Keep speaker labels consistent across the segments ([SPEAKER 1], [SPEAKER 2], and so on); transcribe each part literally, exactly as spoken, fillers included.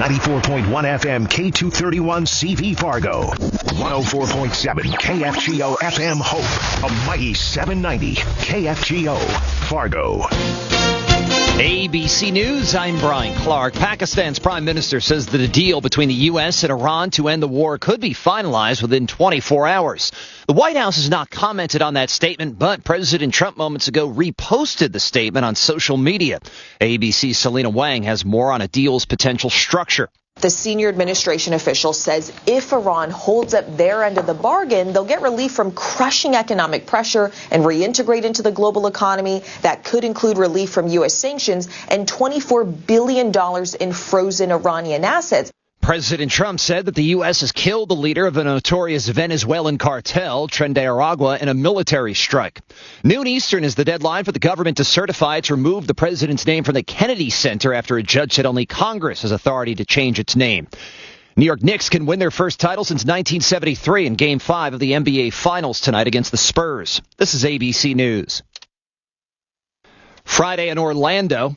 [SPEAKER 1] ninety-four point one F M K two thirty-one C V Fargo, one oh four point seven K F G O F M Hope, a mighty seven ninety K F G O Fargo.
[SPEAKER 2] A B C News, I'm Brian Clark. Pakistan's prime minister says that a deal between the U S and Iran to end the war could be finalized within twenty-four hours. The White House has not commented on that statement, but President Trump moments ago reposted the statement on social media. A B C's Selena Wang has more on a deal's potential structure.
[SPEAKER 3] The senior administration official says if Iran holds up their end of the bargain, they'll get relief from crushing economic pressure and reintegrate into the global economy. That could include relief from U S sanctions and twenty-four billion dollars in frozen Iranian assets.
[SPEAKER 2] President Trump said that the U S has killed the leader of a notorious Venezuelan cartel, Tren de Aragua, in a military strike. Noon Eastern is the deadline for the government to certify it's removed the president's name from the Kennedy Center after a judge said only Congress has authority to change its name. New York Knicks can win their first title since nineteen seventy-three in Game five of the N B A Finals tonight against the Spurs. This is A B C News. Friday in Orlando.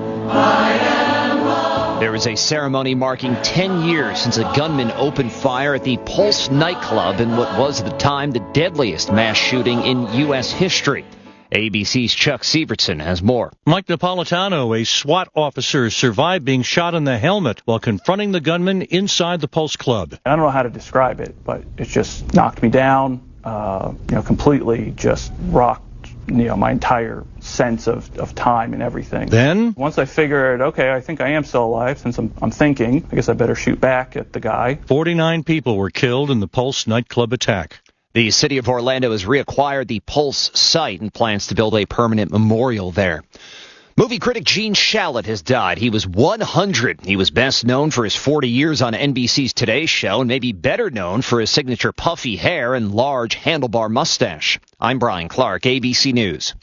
[SPEAKER 2] There was a ceremony marking ten years since a gunman opened fire at the Pulse nightclub in what was at the time the deadliest mass shooting in U S history. A B C's Chuck Sievertson has more.
[SPEAKER 4] Mike Napolitano, a SWAT officer, survived being shot in the helmet while confronting the gunman inside the Pulse Club.
[SPEAKER 5] I don't know how to describe it, but it just knocked me down, uh, you know, completely just rocked, you know, my entire sense of, of time and everything.
[SPEAKER 4] Then?
[SPEAKER 5] Once I figured, okay, I think I am still alive since I'm, I'm thinking, I guess I better shoot back at the guy.
[SPEAKER 4] forty-nine people were killed in the Pulse nightclub attack.
[SPEAKER 2] The city of Orlando has reacquired the Pulse site and plans to build a permanent memorial there. Movie critic Gene Shalit has died. He was one hundred. He was best known for his forty years on N B C's Today Show and maybe better known for his signature puffy hair and large handlebar mustache. I'm Brian Clark, A B C News.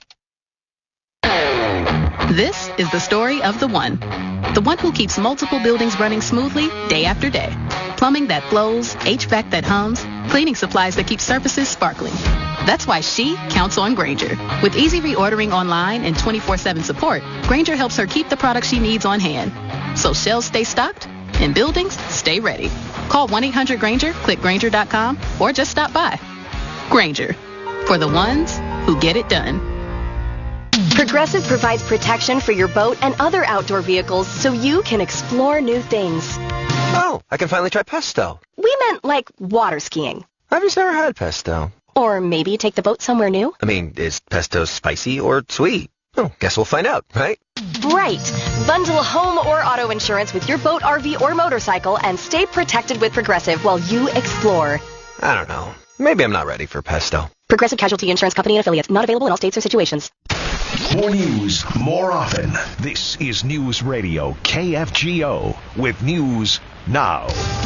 [SPEAKER 6] This is the story of the one. The one who keeps multiple buildings running smoothly day after day. Plumbing that flows, H V A C that hums, cleaning supplies that keep surfaces sparkling. That's why she counts on Grainger. With easy reordering online and twenty-four seven support, Grainger helps her keep the products she needs on hand. So shelves stay stocked and buildings stay ready. Call one eight hundred Grainger, click Grainger dot com, or just stop by. Grainger, for the ones who get it done.
[SPEAKER 7] Progressive provides protection for your boat and other outdoor vehicles so you can explore new things.
[SPEAKER 8] Oh, I can finally try pesto.
[SPEAKER 7] We meant like water skiing.
[SPEAKER 8] I've just never had pesto.
[SPEAKER 7] Or maybe take the boat somewhere new.
[SPEAKER 8] I mean, is pesto spicy or sweet? Oh, guess we'll find out, right?
[SPEAKER 7] Right. Bundle home or auto insurance with your boat, R V, or motorcycle and stay protected with Progressive while you explore.
[SPEAKER 8] I don't know. Maybe I'm not ready for pesto.
[SPEAKER 7] Progressive Casualty Insurance Company and Affiliates. Not available in all states or situations.
[SPEAKER 1] More news, more often. This is News Radio K F G O with News Now.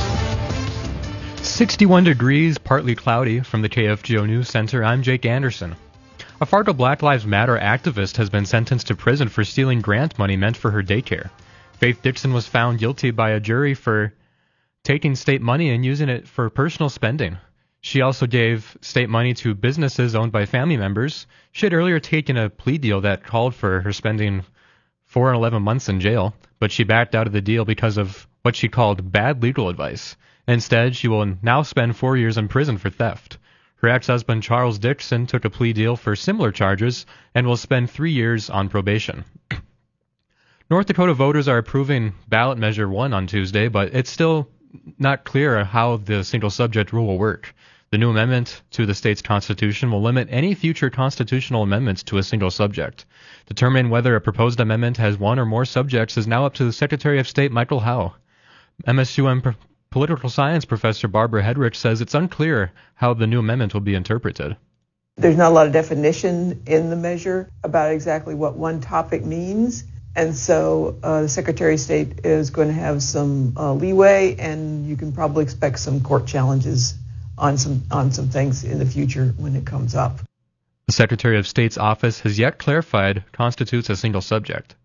[SPEAKER 9] sixty-one degrees, partly cloudy. From the K F G O News Center, I'm Jake Anderson. A Fargo Black Lives Matter activist has been sentenced to prison for stealing grant money meant for her daycare. Faith Dixon was found guilty by a jury for taking state money and using it for personal spending. She also gave state money to businesses owned by family members. She had earlier taken a plea deal that called for her spending four and eleven months in jail, but she backed out of the deal because of what she called bad legal advice. Instead, she will now spend four years in prison for theft. Her ex-husband Charles Dixon took a plea deal for similar charges and will spend three years on probation. North Dakota voters are approving ballot measure one on Tuesday, but it's still not clear how the single subject rule will work. The new amendment to the state's constitution will limit any future constitutional amendments to a single subject. Determining whether a proposed amendment has one or more subjects is now up to the Secretary of State Michael Howe. M S U M pro- political science professor Barbara Hedrick says it's unclear how the new amendment will be interpreted.
[SPEAKER 10] There's not a lot of definition in the measure about exactly what one topic means. And so uh, the Secretary of State is going to have some uh, leeway, and you can probably expect some court challenges on some on some things in the future when it comes up.
[SPEAKER 9] The Secretary of State's office has yet clarified constitutes a single subject.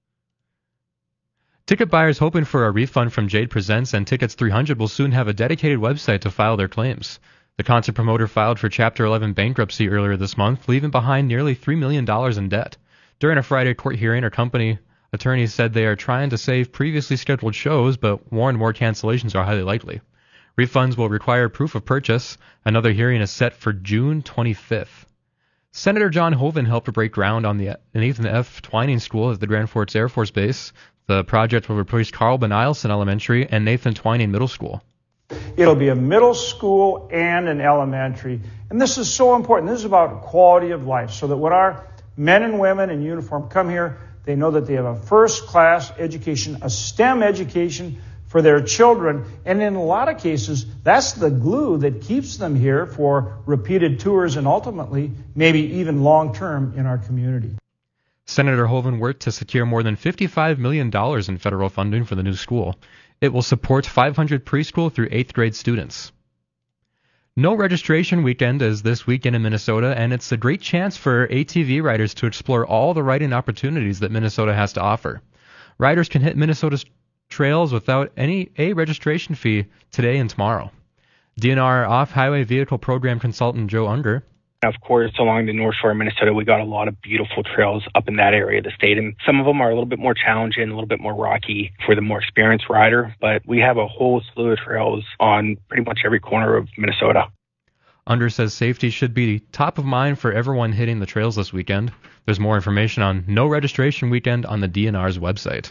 [SPEAKER 9] Ticket buyers hoping for a refund from Jade Presents and Tickets three hundred will soon have a dedicated website to file their claims. The concert promoter filed for Chapter eleven bankruptcy earlier this month, leaving behind nearly three million dollars in debt. During a Friday court hearing, her company Attorneys said they are trying to save previously scheduled shows, but warn more cancellations are highly likely. Refunds will require proof of purchase. Another hearing is set for June twenty-fifth. Senator John Hoeven helped to break ground on the Nathan F. Twining School at the Grand Forks Air Force Base. The project will replace Carl Benilson Elementary and Nathan Twining Middle School.
[SPEAKER 11] It'll be a middle school and an elementary. And this is so important. This is about quality of life, so that when our men and women in uniform come here, they know that they have a first-class education, a STEM education for their children. And in a lot of cases, that's the glue that keeps them here for repeated tours and ultimately maybe even long-term in our community.
[SPEAKER 9] Senator Hoeven worked to secure more than fifty-five million dollars in federal funding for the new school. It will support five hundred preschool through eighth grade students. No registration weekend is this weekend in Minnesota, and it's a great chance for A T V riders to explore all the riding opportunities that Minnesota has to offer. Riders can hit Minnesota's trails without any a registration fee today and tomorrow. D N R Off-Highway Vehicle Program Consultant Joe Unger.
[SPEAKER 12] Of course, along the North Shore of Minnesota, we got a lot of beautiful trails up in that area of the state, and some of them are a little bit more challenging, a little bit more rocky for the more experienced rider, but we have a whole slew of trails on pretty much every corner of Minnesota.
[SPEAKER 9] Unger says safety should be top of mind for everyone hitting the trails this weekend. There's more information on No Registration Weekend on the D N R's website.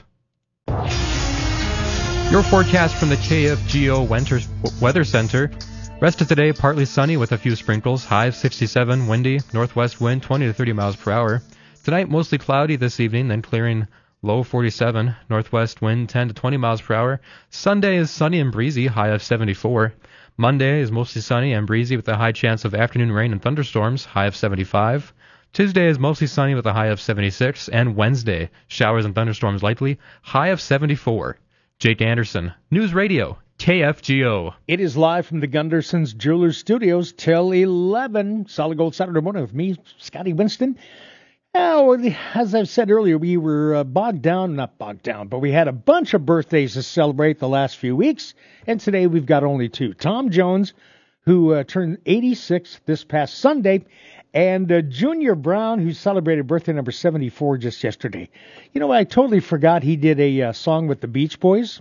[SPEAKER 9] Your forecast from the K F G O Winter Weather Center. Rest of today, partly sunny with a few sprinkles, high of sixty-seven, windy, northwest wind twenty to thirty miles per hour. Tonight, mostly cloudy this evening, then clearing, low forty-seven, northwest wind ten to twenty miles per hour. Sunday is sunny and breezy, high of seventy-four. Monday is mostly sunny and breezy with a high chance of afternoon rain and thunderstorms, high of seventy-five. Tuesday is mostly sunny with a high of seventy-six, and Wednesday, showers and thunderstorms likely, high of seventy-four. Jake Anderson, News Radio, K F G O.
[SPEAKER 13] It is live from the Gunderson's Jewelers Studios till eleven. Solid Gold Saturday morning with me, Scotty Winston. Oh, as I've said earlier, we were uh, bogged down, not bogged down, but we had a bunch of birthdays to celebrate the last few weeks, and today we've got only two. Tom Jones, who uh, turned eighty-six this past Sunday, and uh, Junior Brown, who celebrated birthday number seventy-four just yesterday. You know, I totally forgot he did a uh, song with the Beach Boys.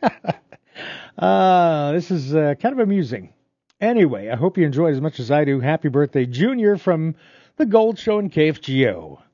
[SPEAKER 13] uh, this is uh, kind of amusing. Anyway, I hope you enjoyed as much as I do. Happy birthday, Junior, from the Gold Show and K F G O.